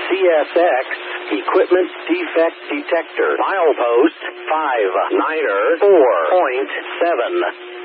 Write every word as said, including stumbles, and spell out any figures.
C S X Equipment Defect Detector. Milepost five niner four point seven.